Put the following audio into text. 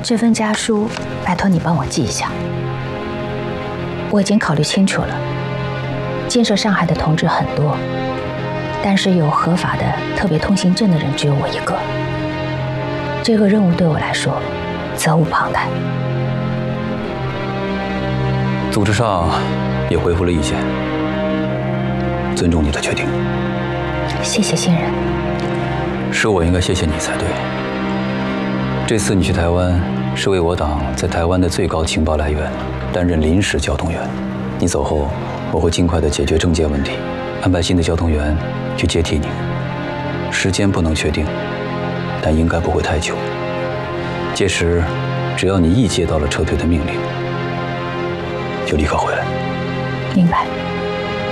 这份家书，拜托你帮我记一下。我已经考虑清楚了，建设上海的同志很多，但是有合法的特别通行证的人只有我一个。这个任务对我来说责无旁贷。 组织上也回复了意见，尊重你的决定。 谢谢信任。 是我应该谢谢你才对。这次你去台湾，是为我党在台湾的最高情报来源，担任临时交通员。你走后，我会尽快的解决证件问题，安排新的交通员去接替你。时间不能确定，但应该不会太久。届时，只要你一接到了撤退的命令，就立刻回来。 明白。